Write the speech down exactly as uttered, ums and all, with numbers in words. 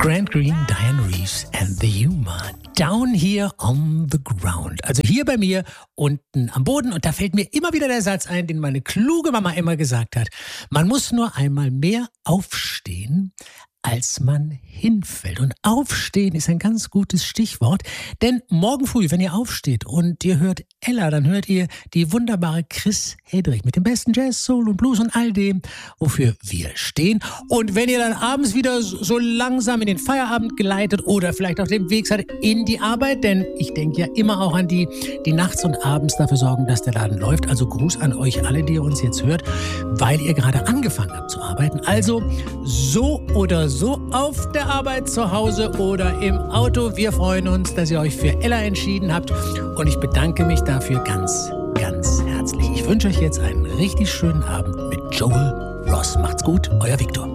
Grant Green, Diane Reeves and the Humor. Down here on the ground. Also hier bei mir unten am Boden. Und da fällt mir immer wieder der Satz ein, den meine kluge Mama immer gesagt hat. Man muss nur einmal mehr aufstehen, als man hinfällt. Und aufstehen ist ein ganz gutes Stichwort, denn morgen früh, wenn ihr aufsteht und ihr hört Ella, dann hört ihr die wunderbare Chris Hedrich mit dem besten Jazz, Soul und Blues und all dem, wofür wir stehen. Und wenn ihr dann abends wieder so langsam in den Feierabend geleitet oder vielleicht auf dem Weg seid in die Arbeit, denn ich denke ja immer auch an die, die nachts und abends dafür sorgen, dass der Laden läuft. Also Gruß an euch alle, die ihr uns jetzt hört, weil ihr gerade angefangen habt zu arbeiten. Also so oder so. So auf der Arbeit, zu Hause oder im Auto. Wir freuen uns, dass ihr euch für Ella entschieden habt und ich bedanke mich dafür ganz, ganz herzlich. Ich wünsche euch jetzt einen richtig schönen Abend mit Joel Ross. Macht's gut, euer Viktor.